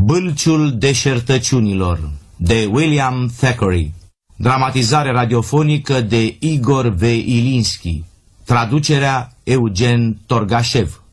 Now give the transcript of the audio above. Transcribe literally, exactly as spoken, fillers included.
Bâlciul deșertăciunilor de William Thackeray. Dramatizare radiofonică de Igor V. Ilinski. Traducerea Eugen Torgașev.